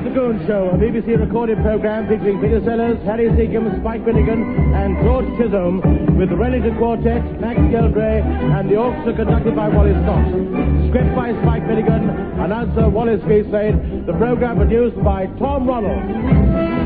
The Goon Show, a BBC recorded programme featuring Peter Sellers, Harry Seacombe, Spike Milligan, and George Chisholm, with the Wellington Quartet, Max Geldray, and the orchestra conducted by Wally Scott. Script by Spike Milligan, announcer Wallace Greaslade, the programme produced by Tom Ronald.